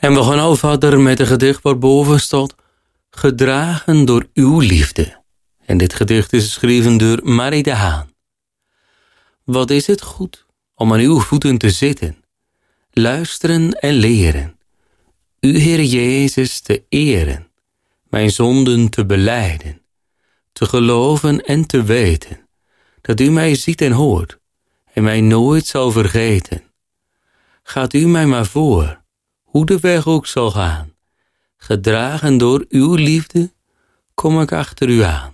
En we gaan al verder met een gedicht waarboven staat: gedragen door uw liefde. En dit gedicht is geschreven door Marie de Haan. Wat is het goed om aan uw voeten te zitten, luisteren en leren, u Heer Jezus te eren, mijn zonden te belijden, te geloven en te weten, dat u mij ziet en hoort en mij nooit zal vergeten. Gaat u mij maar voor, hoe de weg ook zal gaan, gedragen door uw liefde, kom ik achter u aan.